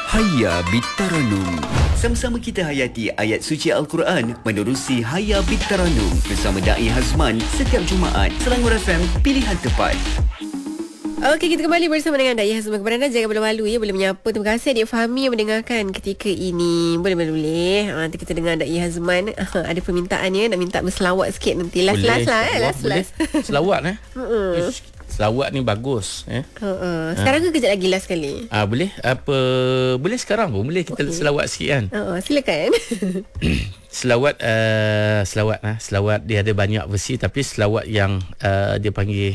Hayya Bittaranum. Sama-sama kita hayati ayat suci Al-Quran menerusi Hayya Bittaranum bersama Da'i Hazman setiap Jumaat. Selangor FM, pilihan tepat. Okey, kita kembali bersama dengan Da'i Hazman. Kepada anda, jangan malu-malu ya, boleh menyapa. Terima kasih adik Fahmi yang mendengarkan ketika ini. Boleh. Nanti kita dengar Da'i Hazman. Ada permintaan ya, nak minta berselawat sikit nanti. Last. Selawat selawat ni bagus Sekarang ke kejap lagi last sekali? Boleh. Boleh sekarang pun. Boleh kita selawat sikit kan. Silakan. Selawat dia ada banyak versi, tapi selawat yang dia panggil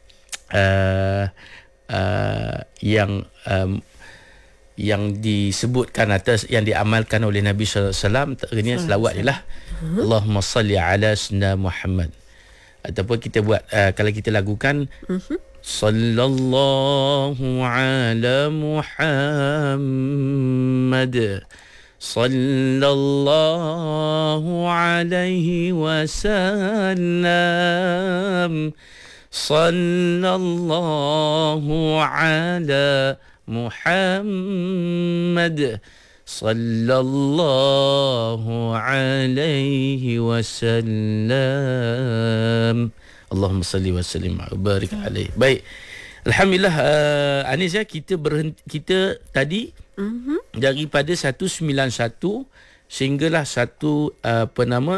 yang disebutkan atas, yang diamalkan oleh Nabi sallallahu alaihi wasallam, ini selawat ialah Allahumma salli ala sayyidina Muhammad. Ataupun kita buat kalau kita lagukan sallallahu ala Muhammad sallallahu alaihi wasallam sallallahu ala Muhammad sallallahu alaihi wasallam. Allahumma salli wa sallim wa barik alaihi. Baik. Alhamdulillah, Anis ya, kita tadi daripada 191 sehinggalah 94.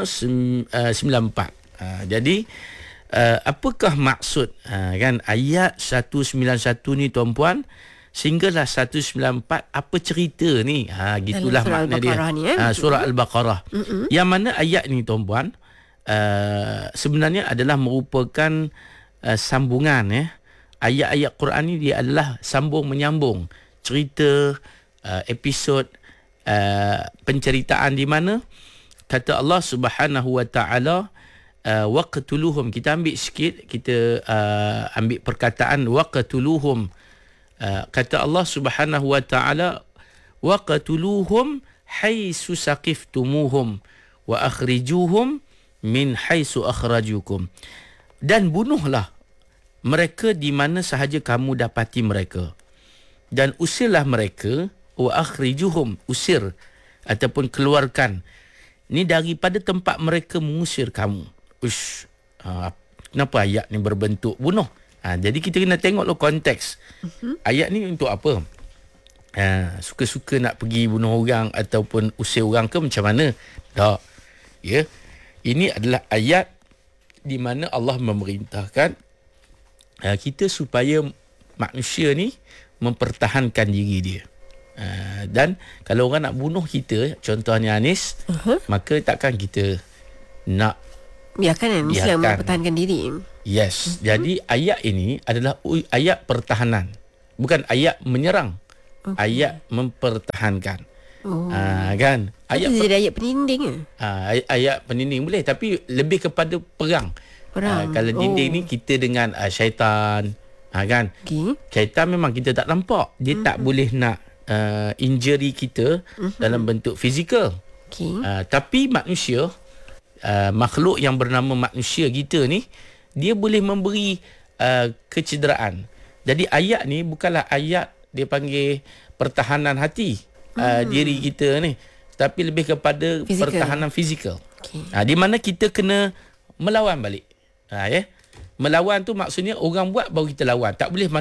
Jadi apakah maksud kan ayat 191 ni tuan-puan, sehinggalah 194, apa cerita ni? Gitulah makna dia. Surah Al-Baqarah. Yang mana ayat ni tuan-puan sebenarnya adalah merupakan sambungan ya. Ayat-ayat Quran ni dia adalah sambung menyambung cerita, episod, penceritaan di mana kata Allah Subhanahu wa taala waqtuluhum. Kita ambil sikit, kita ambil perkataan waqtuluhum. Kata Allah Subhanahu wa taala waqtuluhum haitsu saqiftumuhum wa akhrijuhum min haitsu akhrajukum. Dan bunuhlah mereka di mana sahaja kamu dapati mereka, dan usirlah mereka, wa akhrijuhum, usir ataupun keluarkan ni daripada tempat mereka mengusir kamu. Kenapa ayat ni berbentuk bunuh? Jadi kita kena tengoklah konteks. Ayat ni untuk apa? Suka-suka nak pergi bunuh orang ataupun usir orang ke macam mana? Tak. Ya. Ini adalah ayat di mana Allah memerintahkan kita supaya manusia ni mempertahankan diri dia. Dan kalau orang nak bunuh kita, contohnya Anis, maka takkan kita nak biarkan mempertahankan diri. Yes. Jadi ayat ini adalah ayat pertahanan, bukan ayat menyerang. Ayat mempertahankan. Kan? Jadi ayat peninding. Ayat peninding boleh, tapi lebih kepada perang. Kalau dinding ni kita dengan syaitan, kan? Syaitan memang kita tak nampak. Dia tak boleh nak injury kita dalam bentuk fizikal. Tapi manusia, makhluk yang bernama manusia kita ni, dia boleh memberi kecederaan. Jadi ayat ni bukanlah ayat dia panggil pertahanan hati diri kita ni, tapi lebih kepada pertahanan fizikal. Di mana kita kena melawan balik. Ya. Melawan tu maksudnya orang buat baru kita lawan. Tak boleh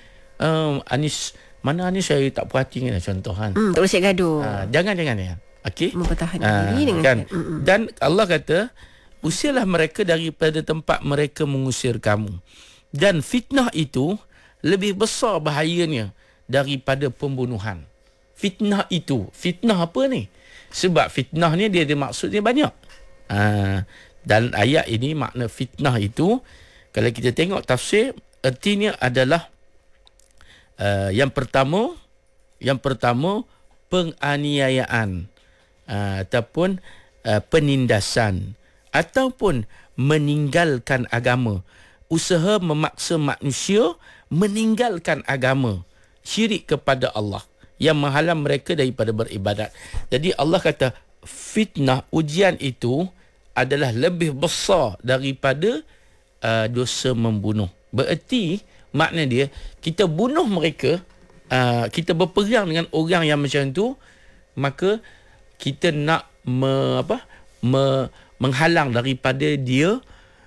Anis saya tak puas hati kan, contoh kan. Tak boleh siap gaduh. Jangan ya. Okey. Mempertahankan diri dengan kan. Dan Allah kata, usirlah mereka daripada tempat mereka mengusir kamu. Dan fitnah itu lebih besar bahayanya daripada pembunuhan. Fitnah apa ni? Sebab fitnah ni dia ada maksudnya banyak. Dan ayat ini, makna fitnah itu, kalau kita tengok tafsir, artinya adalah yang pertama penganiayaan ataupun penindasan ataupun meninggalkan agama, usaha memaksa manusia meninggalkan agama, syirik kepada Allah yang menghalang mereka daripada beribadat. Jadi Allah kata fitnah, ujian itu adalah lebih besar daripada dosa membunuh. Bererti makna dia, kita bunuh mereka kita berperang dengan orang yang macam tu, maka kita nak menghalang daripada dia,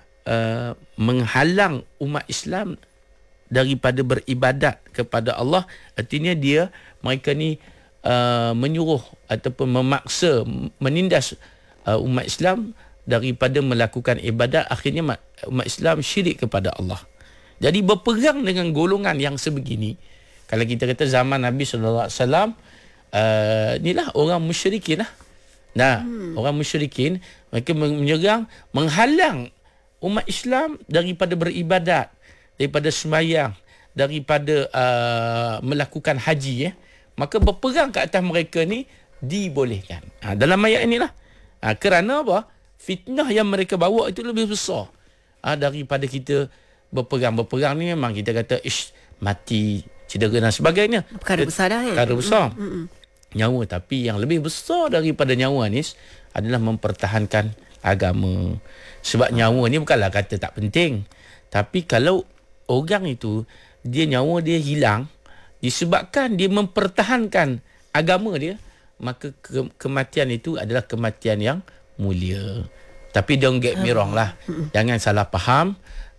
menghalang umat Islam daripada beribadat kepada Allah. Artinya mereka ni menyuruh ataupun memaksa, menindas umat Islam daripada melakukan ibadat. Akhirnya umat Islam syirik kepada Allah. Jadi berperang dengan golongan yang sebegini, kalau kita kata zaman Nabi SAW, inilah orang musyrikin lah. Orang musyrikin, mereka menyerang, menghalang umat Islam daripada beribadat, daripada sembahyang, daripada melakukan haji. Maka berperang ke atas mereka ni dibolehkan. Dalam ayat inilah. Kerana apa? Fitnah yang mereka bawa itu lebih besar daripada kita berperang. Berperang ni memang kita kata mati, cedera dan sebagainya. Perkara besar dah. Perkara besar. Nyawa. Tapi yang lebih besar daripada nyawa ni adalah mempertahankan agama. Sebab nyawa ni bukanlah kata tak penting. Tapi kalau orang itu, nyawa dia hilang disebabkan dia mempertahankan agama dia, maka kematian itu adalah kematian yang mulia. Tapi don't get me wrong lah. Jangan salah faham.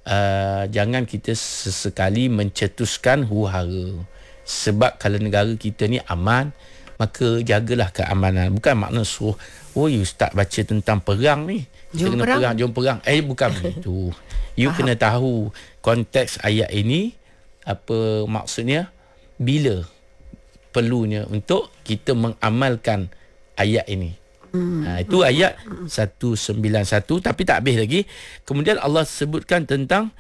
Jangan kita sesekali mencetuskan huru-hara. Sebab kalau negara kita ni aman, maka jagalah keamanan. Bukan makna suruh, ustaz baca tentang perang ni, kita kena perang, jom perang. Bukan begitu. You kena tahu konteks ayat ini, apa maksudnya, bila perlunya untuk kita mengamalkan ayat ini. Itu ayat 191, tapi tak habis lagi. Kemudian Allah sebutkan tentang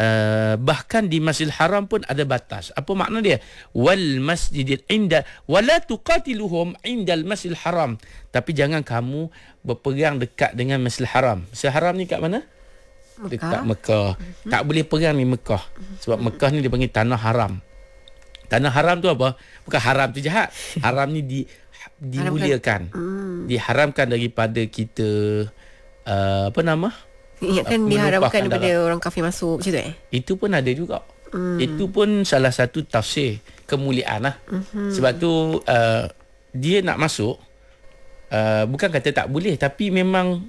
bahkan di Masjidil Haram pun ada batas. Apa makna dia? Wal masjidil inda wala tuqatiluhum indal Masjidil Haram. Tapi jangan kamu berperang dekat dengan Masjidil Haram. Masjidil Haram ni kat mana? Dekat Mekah. Tak boleh perang ni Mekah. Sebab Mekah ni dia panggil tanah haram. Tanah haram tu apa? Bukan haram tu jahat. Haram ni dimuliakan. Diharamkan daripada kita ingatkan diharamkan daripada orang kafir masuk macam tu Itu pun ada juga. Itu pun salah satu tafsir kemuliaan lah. Sebab tu dia nak masuk, bukan kata tak boleh, tapi memang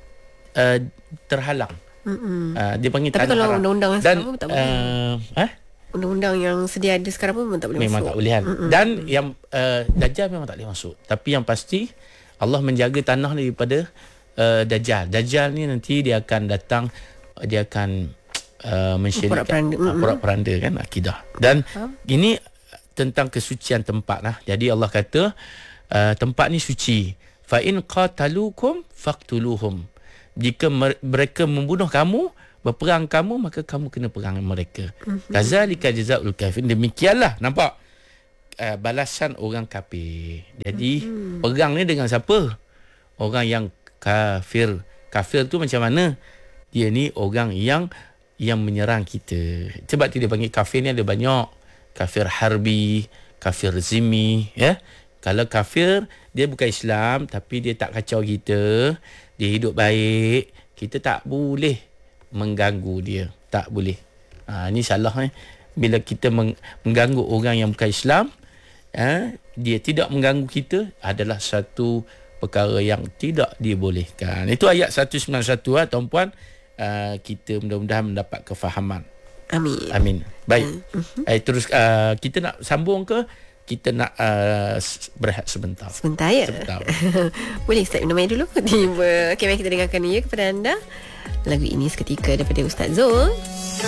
terhalang. Dia panggil tapi tanah kalau haram. undang-undang sekarang pun tak boleh. Undang-undang yang sedia ada sekarang pun memang tak boleh memang masuk. Tak boleh kan. Dan yang Dajjal memang tak boleh masuk. Tapi yang pasti Allah menjaga tanah daripada Dajjal. Dajjal ni nanti dia akan datang, dia akan mensyirikkan porak-poranda kan akidah. Dan ini tentang kesucian tempat lah. Jadi Allah kata tempat ni suci. Fa in qataluukum faqtuluhum. Jika mereka membunuh kamu, berperang kamu, maka kamu kena perang mereka. Kazalika jazaa'ul kafirin. Demikianlah, nampak balasan orang kafir. Jadi perang ni dengan siapa? Orang yang kafir. Kafir tu macam mana? Dia ni orang yang menyerang kita. Sebab tu dia panggil kafir ni ada banyak. Kafir harbi, kafir zimmi, ya. Kalau kafir, dia bukan Islam tapi dia tak kacau kita, dia hidup baik, kita tak boleh mengganggu dia. Tak boleh. Ini salah ni. Bila kita mengganggu orang yang bukan Islam, dia tidak mengganggu kita, adalah satu perkara yang tidak dibolehkan. Itu ayat 191 tuan-puan. Kita mudah-mudahan mendapat kefahaman. Amin. Baik. Terus kita nak sambung ke? Kita nak berehat sebentar. Sebentar ya? Sebentar. Boleh Ustaz minum air dulu? Okay, mari kita dengarkan ya kepada anda lagu ini seketika daripada Ustaz Zul.